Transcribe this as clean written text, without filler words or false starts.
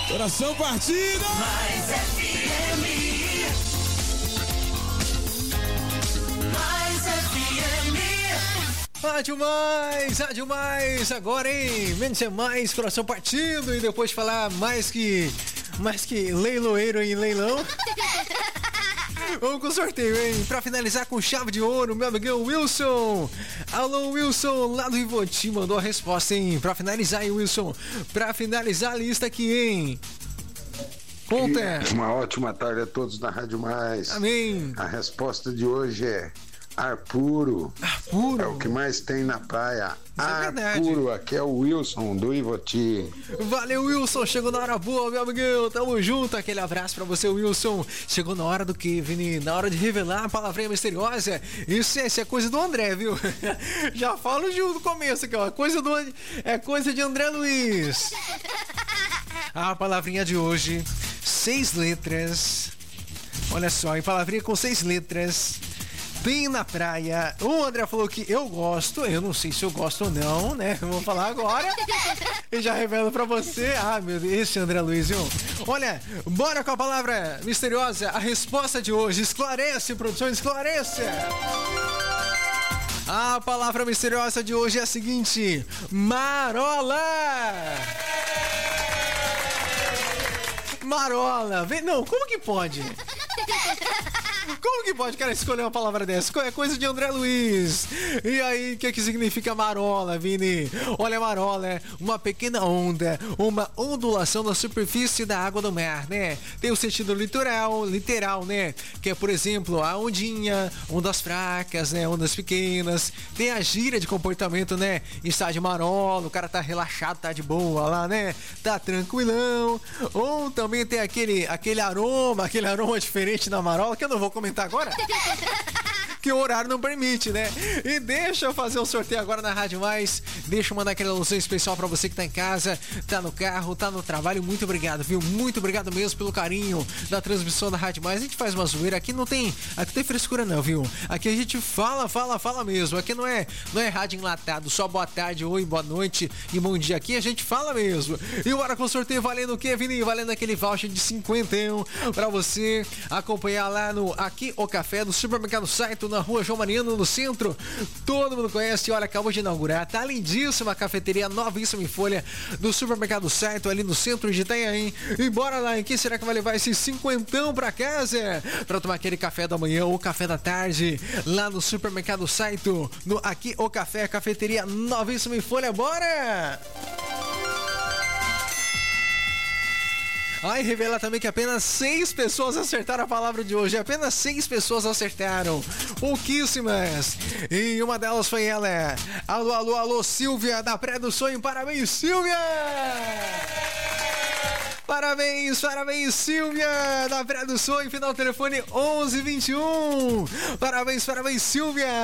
Coração partido! Mais FM. Mais FM. Há demais agora, hein? Menos é mais, coração partido. E depois de falar mais que leiloeiro em leilão. Vamos com o sorteio, hein? Pra finalizar com chave de ouro, meu amigão Wilson. Alô, Wilson, lá do Ivoti, mandou a resposta, hein? Pra finalizar, hein, Wilson? Pra finalizar a lista aqui, hein? Conta. Uma ótima tarde a todos na Rádio Mais. Amém. A resposta de hoje é ar puro. Ar puro? É o que mais tem na praia. Ar verdade. puro. Aqui é o Wilson do Ivoti. Valeu, Wilson. Chegou na hora boa, meu amigão. Tamo junto. Aquele abraço pra você, Wilson. Chegou na hora do que, Vini? Na hora de revelar a palavrinha misteriosa. Isso é coisa do André, viu? Já falo no começo aqui, ó. É coisa de André Luiz. A palavrinha de hoje, 6 letras. Olha só, em palavrinha com 6 letras. Tem na praia. O André falou que eu gosto. Eu não sei se eu gosto ou não, né? Vou falar agora. E já revelo pra você. Ah, meu Deus, esse André Luiz, viu? Olha, bora com a palavra misteriosa. A resposta de hoje. Esclarece, produção, esclarece. A palavra misteriosa de hoje é a seguinte: marola. Marola. Não, como que pode? Como que pode, cara, escolher uma palavra dessa? É coisa de André Luiz. E aí, o que significa marola, Vini? Olha, marola é uma pequena onda, uma ondulação na superfície da água do mar, né? Tem o sentido literal, né? Que é, por exemplo, a ondinha, ondas fracas, né? Ondas pequenas. Tem a gíria de comportamento, né? Está de marola, o cara tá relaxado, tá de boa lá, né? Tá tranquilão. Ou também tem aquele aroma diferente na marola, que eu não vou comentar agora, que o horário não permite, né? E deixa eu fazer um sorteio agora na Rádio Mais. Deixa eu mandar aquela alusão especial pra você que tá em casa, tá no carro, tá no trabalho. Muito obrigado, viu? Muito obrigado mesmo pelo carinho da transmissão da Rádio Mais. A gente faz uma zoeira, aqui não tem frescura não, viu? Aqui a gente fala mesmo. Aqui não é rádio enlatado, só boa tarde, oi, boa noite e bom dia. Aqui a gente fala mesmo. E bora com o sorteio valendo o quê, Vini? Valendo aquele voucher de 51 pra você acompanhar lá no Aqui o Café do Supermercado Saito, na Rua João Mariano, no centro. Todo mundo conhece. Olha, acabou de inaugurar. Tá lindíssima a cafeteria, novíssima em folha, do Supermercado Saito, ali no centro de Itanhaém. E bora lá, em quem será que vai levar esse 50 pra casa? Pra tomar aquele café da manhã ou café da tarde, lá no Supermercado Saito, no Aqui o Café, cafeteria novíssima em folha. Bora! Ah, e revela também que apenas 6 pessoas acertaram a palavra de hoje. Apenas 6 pessoas acertaram. Pouquíssimas. E uma delas foi ela. Alô, Silvia, da Praia do Sonho. Parabéns, Silvia! Parabéns, Silvia, da Praia do Sonho. Final do telefone 1121. Parabéns, Silvia.